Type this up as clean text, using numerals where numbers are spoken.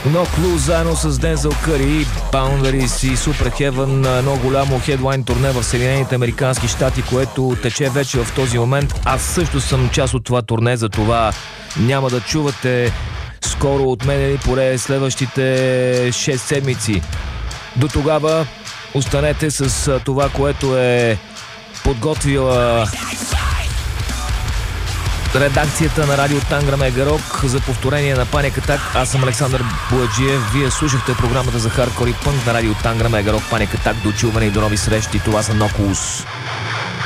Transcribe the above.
No Clue заедно с Дензел Къри, Boundaries и Super Heaven, едно голямо хедлайн турне в Съединените американски щати, което тече вече в този момент. Аз също съм част от това турне, за това няма да чувате скоро от мен или поне следващите 6 седмици. До тогава останете с това, което е подготвила редакцията на Радио Тангра Мега Рок за повторение на Паник Атак. Аз съм Александър Бояджиев. Вие слушахте програмата за хардкор и пънк на Радио Тангра Мега Рок. Паник Атак, до чуване и до нови срещи. Това са Нокулус.